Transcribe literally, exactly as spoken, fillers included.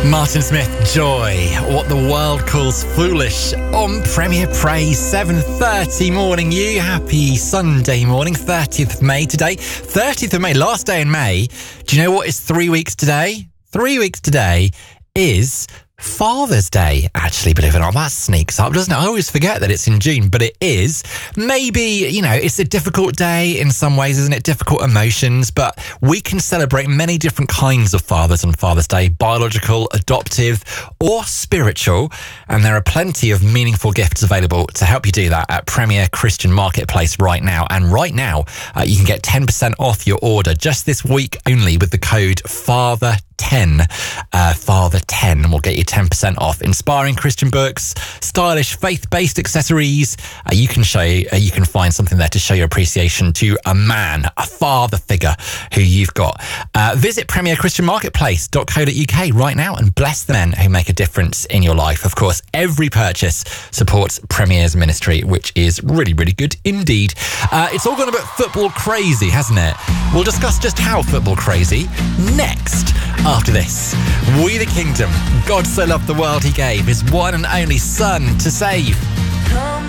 Martin Smith, Joy, what the world calls foolish, on Premier Praise, seven thirty morning. You happy Sunday morning, thirtieth of May today. thirtieth of May, last day in May. Do you know what is three weeks today? Three weeks today is Father's Day, actually, believe it or not. That sneaks up, doesn't it? I always forget that it's in June, but it is. Maybe, you know, it's a difficult day in some ways, isn't it? Difficult emotions, but we can celebrate many different kinds of fathers on Father's Day, biological, adoptive, or spiritual. And there are plenty of meaningful gifts available to help you do that at Premier Christian Marketplace right now. And right now, uh, you can get ten percent off your order just this week only with the code father ten. Uh, father ten, and we'll get you ten percent off. Inspiring Christian books, stylish faith-based accessories. Uh, you can show, uh, you can find something there to show your appreciation to a man, a father figure who you've got. Uh, visit premier christian marketplace dot co dot uk right now and bless the men who make a difference in your life. Of course, every purchase supports Premier's ministry, which is really, really good indeed. Uh, it's all gone a bit football crazy, hasn't it? We'll discuss just how football crazy next. After this, We the Kingdom. God so loved the world he gave his one and only son to save.